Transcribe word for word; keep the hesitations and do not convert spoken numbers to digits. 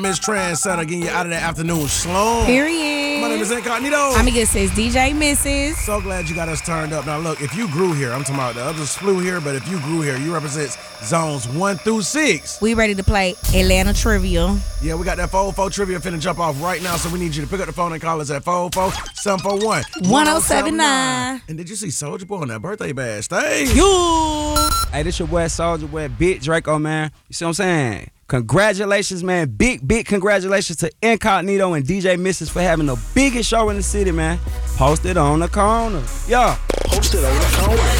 Miss Trendsetter getting you out of that afternoon slump. Period. My name is Incognito. I'm going to says D J Missus So glad you got us turned up. Now look, if you grew here, I'm talking about the other slew here, but if you grew here, you represent zones one through six. We ready to play Atlanta Trivia. Yeah, we got that four oh four trivia finna jump off right now, so we need you to pick up the phone and call us at four oh four, seven four one, one oh seven nine. And did you see Soulja Boy on that birthday bash? Thank you. Hey, this your boy Soulja Boy, Big Draco, man. You see what I'm saying? Congratulations, man. Big, big congratulations to Incognito and D J Missus for having the biggest show in the city, man. Posted on the corner. Yeah. Posted on the corner.